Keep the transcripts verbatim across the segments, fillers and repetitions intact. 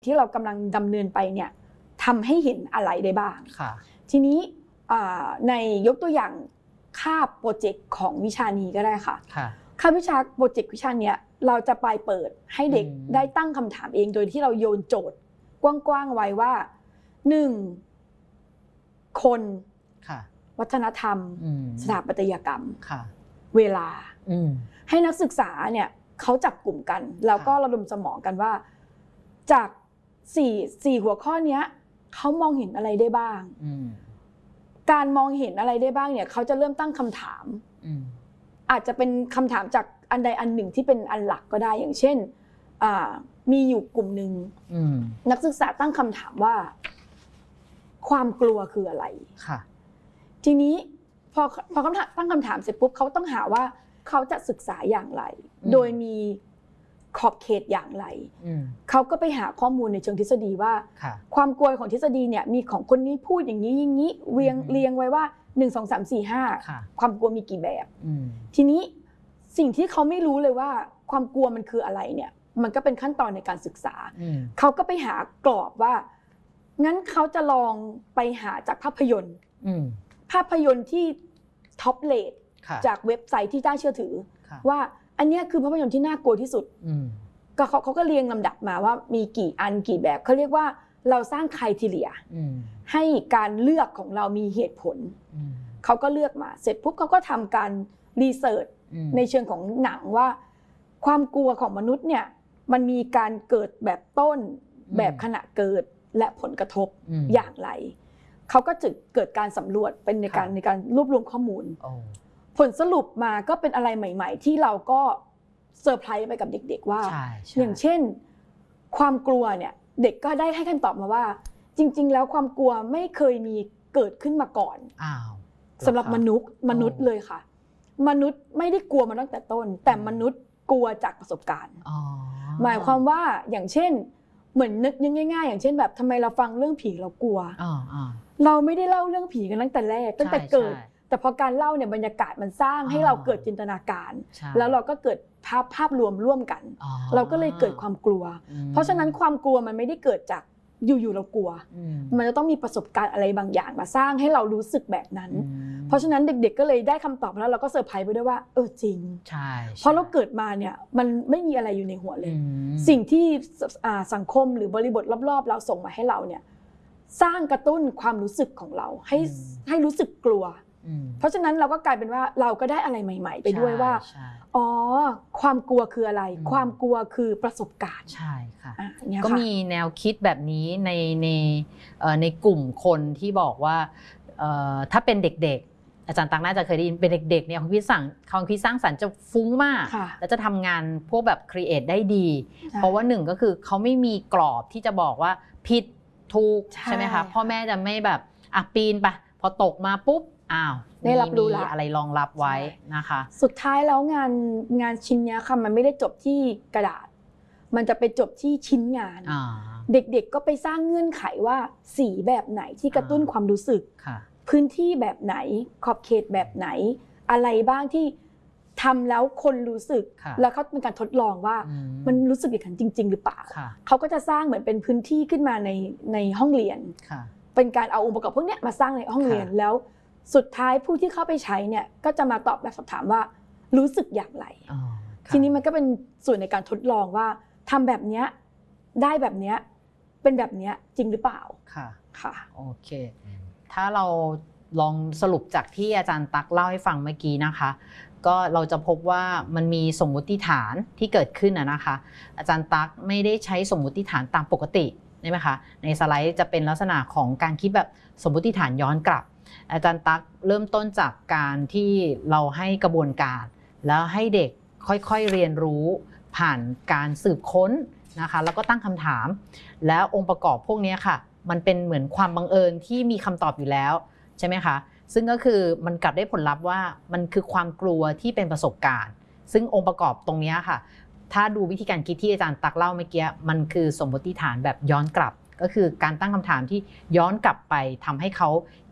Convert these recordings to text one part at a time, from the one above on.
ที่เรากำลังดำเนินไปเนี่ยทำให้เห็นอะไรได้บ้างทีนี้ในยกตัวอย่างคาบโปรเจกต์ของวิชานี้ก็ได้ค่ะคาบวิชาโปรเจกต์วิชาเนี้ยเราจะไปเปิดให้เด็กได้ตั้งคำถามเองโดยที่เราโยนโจทย์กว้างๆไว้ว่าหนึ่งคนวัฒนธรรมสถาปัตยกรรมเวลาให้นักศึกษาเนี่ยเขาจับกลุ่มกันแล้วก็ระดมสมองกันว่าจากสี่สี่หัวข้อนี้เขามองเห็นอะไรได้บ้างการมองเห็นอะไรได้บ้างเนี่ยเขาจะเริ่มตั้งคำถามอาจจะเป็นคำถามจากอันใดอันหนึ่งที่เป็นอันหลักก็ได้อย่างเช่นมีอยู่กลุ่มหนึ่งนักศึกษาตั้งคำถามว่าความกลัวคืออะไรทีนี้พอพอคำถามตั้งคำถามเสร็จปุ๊บเขาต้องหาว่าเขาจะศึกษาอย่างไรโดยมีขอบเขตอย่างไรเขาก็ไปหาข้อมูลในเชิงทฤษฎีว่าความกลัวของทฤษฎีเนี่ยมีของคนนี้พูดอย่างนี้อย่างนี้เรียงเรียงไว้ว่าหนึ่ง สอง สาม สี่ ห้าความกลัวมีกี่แบบทีนี้สิ่งที่เขาไม่รู้เลยว่าความกลัวมันคืออะไรเนี่ยมันก็เป็นขั้นตอนในการศึกษาเขาก็ไปหากรอบว่างั้นเขาจะลองไปหาจากภาพยนตร์ภาพยนตร์ที่ท็อปเรทจากเว็บไซต์ที่น่าเชื่อถือว่าอันนี้คือภาพยนตร์ที่น่ากลัวที่สุดก็เขาเขาก็เรียงลำดับมาว่ามีกี่อันกี่แบบเขาเรียกว่าเราสร้างไครทีเรียให้การเลือกของเรามีเหตุผลเขาก็เลือกมาเสร็จปุ๊บเขาก็ทำการรีเสิร์ชในเชิงของหนังว่าความกลัวของมนุษย์เนี่ยมันมีการเกิดแบบต้นแบบขณะเกิดและผลกระทบอย่างไรเขาก็จึงเกิดการสำรวจเป็นในการในการรวบรวมข้อมูลผลสรุปมาก็เป็นอะไรใหม่ๆที่เราก็เซอร์ไพรส์ไปกับเด็กๆว่าอย่างเช่นความกลัวเนี่ยเด็กก็ได้ให้คำตอบมาว่าจริงๆแล้วความกลัวไม่เคยมีเกิดขึ้นมาก่อนสำหรับมนุษย์มนุษย์เลยค่ะมนุษย์ไม่ได้กลัวมาตั้งแต่ต้นแต่มนุษย์กลัวจากประสบการณ์หมายความว่าอย่างเช่นเหมือนนึกยังง่ายๆอย่างเช่นแบบทำไมเราฟังเรื่องผีเรากลัวเราไม่ได้เล่าเรื่องผีกันตั้งแต่แรกตั้งแต่เกิดแต่พอการเล่าเนี่ยบรรยากาศมันสร้างให้เราเกิดจินตนาการแล้วเราก็เกิดภาพภาพรวมร่วมกันเราก็เลยเกิดความกลัวเพราะฉะนั้นความกลัวมันไม่ได้เกิดจากอยู่ๆเรากลัวมันจะต้องมีประสบการณ์อะไรบางอย่างมาสร้างให้เรารู้สึกแบบนั้นเพราะฉะนั้นเด็กๆก็เลยได้คำตอบแล้วเราก็เซอร์ไพรส์ไปด้วยว่าเออจริงเพราะเราเกิดมาเนี่ยมันไม่มีอะไรอยู่ในหัวเลยสิ่งที่สังคมหรือบริบทรอบๆเราส่งมาให้เราเนี่ยสร้างกระตุ้นความรู้สึกของเราให้ให้รู้สึกกลัวเพราะฉะนั้นเราก็กลายเป็นว่าเราก็ได้อะไรใหม่ๆไปด้วยว่าอ๋อความกลัวคืออะไรความกลัวคือประสบการณ์ใช่ค่ะก็มีแนวคิดแบบนี้ในในในกลุ่มคนที่บอกว่าถ้าเป็นเด็กๆอาจารย์ตั๊กน่าจะเคยได้ยินเป็นเด็กๆเนี่ยความคิดสร้างความคิดสร้างสรรค์จะฟุ้งมากแล้วจะทำงานพวกแบบครีเอทได้ดีเพราะว่าหนึ่งก็คือเขาไม่มีกรอบที่จะบอกว่าผิดถูกใช่ไหมคะพ่อแม่จะไม่แบบอ่ะปีนไปพอตกมาปุ๊บอ้าวได้รับรู้ละอะไรรองรับไว้นะคะสุดท้ายแล้วงานงานชิ้นนี้ค่ะมันไม่ได้จบที่กระดาษมันจะไปจบที่ชิ้นงานเด็กๆก็ไปสร้างเงื่อนไขว่าสีแบบไหนที่กระตุ้นความรู้สึกพื้นที่แบบไหนขอบเขตแบบไหนอะไรบ้างที่ทำแล้วคนรู้สึกแล้วเขาเป็นการทดลองว่ามันรู้สึกอย่างนั้นจริงๆหรือเปล่าเขาก็จะสร้างเหมือนเป็นพื้นที่ขึ้นมาในในห้องเรียนเป็นการเอาองค์ประกอบพวกนี้มาสร้างในห้องเรียนแล้วสุดท้ายผู้ที่เข้าไปใช้เนี่ยก็จะมาตอบแบบสอบถามว่ารู้สึกอย่างไรทีนี้มันก็เป็นส่วนในการทดลองว่าทำแบบนี้ได้แบบนี้เป็นแบบนี้จริงหรือเปล่าค่ะค่ะโอเคถ้าเราลองสรุปจากที่อาจารย์ตั๊กเล่าให้ฟังเมื่อกี้นะคะก็เราจะพบว่ามันมีสมมุติฐานที่เกิดขึ้นนะคะอาจารย์ตั๊กไม่ได้ใช้สมมุติฐานตามปกติใช่ไหมคะในสไลด์จะเป็นลักษณะของการคิดแบบสมมุติฐานย้อนกลับอาจารย์ตั๊กเริ่มต้นจากการที่เราให้กระบวนการแล้วให้เด็กค่อยๆเรียนรู้ผ่านการสืบค้นนะคะแล้วก็ตั้งคำถามแล้วองค์ประกอบพวกนี้ค่ะมันเป็นเหมือนความบังเอิญที่มีคำตอบอยู่แล้วใช่ไหมคะซึ่งก็คือมันกลับได้ผลลัพธ์ว่ามันคือความกลัวที่เป็นประสบการณ์ซึ่งองค์ประกอบตรงนี้ค่ะถ้าดูวิธีการคิดที่อาจารย์ตั๊กเล่าเมื่อกี้มันคือสมมติฐานแบบย้อนกลับก็คือการตั้งคำถามที่ย้อนกลับไปทำให้เขาคิด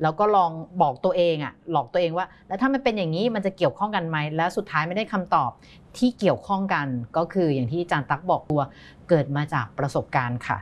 แล้วก็ลองบอกตัวเองอ่ะหลอกตัวเองว่าแล้วถ้ามันเป็นอย่างนี้มันจะเกี่ยวข้องกันไหมแล้วสุดท้ายไม่ได้คำตอบที่เกี่ยวข้องกันก็คืออย่างที่อาจารย์ตั๊กบอกตัวเกิดมาจากประสบการณ์ค่ะ